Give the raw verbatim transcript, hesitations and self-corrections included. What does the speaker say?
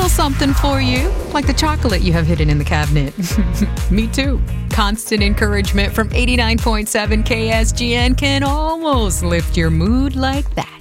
little something for you, like the chocolate you have hidden in the cabinet. Me too. Constant encouragement from eighty-nine point seven K S G N can almost lift your mood like that.